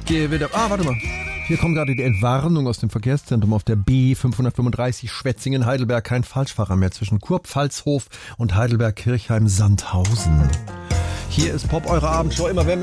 Gewitter. Warte mal. Hier kommt gerade die Entwarnung aus dem Verkehrszentrum auf der B535 Schwetzingen-Heidelberg. Kein Falschfahrer mehr zwischen Kurpfalzhof und Heidelberg-Kirchheim-Sandhausen. Hier ist Pop, eure Abendshow. Immer wenn wir